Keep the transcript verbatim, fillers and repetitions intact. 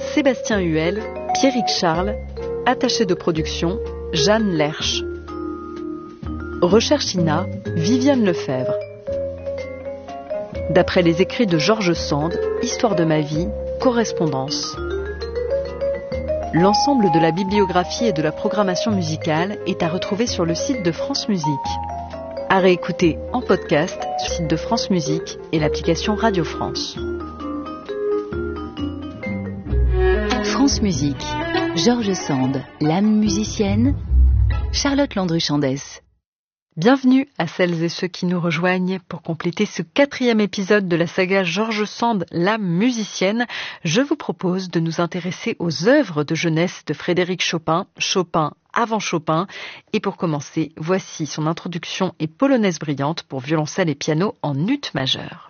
Sébastien Huel, Pierrick Charles, attaché de production, Jeanne Lerche. Recherche I N A, Viviane Lefebvre. D'après les écrits de George Sand, Histoire de ma vie, correspondance. L'ensemble de la bibliographie et de la programmation musicale est à retrouver sur le site de France Musique. À réécouter en podcast sur le site de France Musique et l'application Radio France. France Musique, George Sand, l'âme musicienne, Charlotte Landru-Chandès. Bienvenue à celles et ceux qui nous rejoignent pour compléter ce quatrième épisode de la saga George Sand, l'âme musicienne. Je vous propose de nous intéresser aux œuvres de jeunesse de Frédéric Chopin, Chopin avant Chopin. Et pour commencer, voici son introduction et polonaise brillante pour violoncelle et piano en ut majeur.